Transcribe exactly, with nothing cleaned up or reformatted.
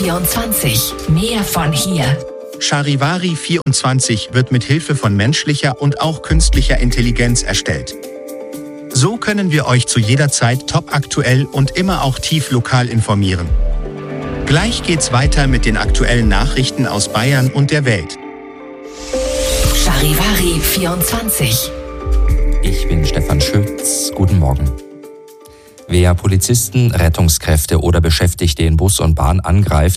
vierundzwanzig. Mehr von hier. Charivari vierundzwanzig wird mit Hilfe von menschlicher und auch künstlicher Intelligenz erstellt. So können wir euch zu jeder Zeit topaktuell und immer auch tief lokal informieren. Gleich geht's weiter mit den aktuellen Nachrichten aus Bayern und der Welt. Charivari vierundzwanzig. Ich bin Stefan Schütz. Guten Morgen. Wer Polizisten, Rettungskräfte oder Beschäftigte in Bus und Bahn angreift,